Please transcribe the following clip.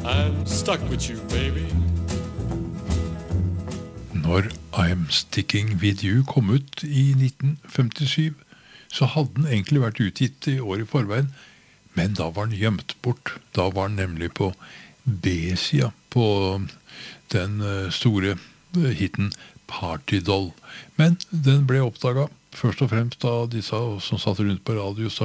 I'm stuck with you, baby. Når I'm Sticking With You kom ut i 1957, så hadde den egentlig vært utgitt i år i forveien, men da var den gjemt bort. Da var den nemlig på B-sida på den store hitten Party Doll. Men den ble oppdaget først og fremst av disse som satt rundt på radio,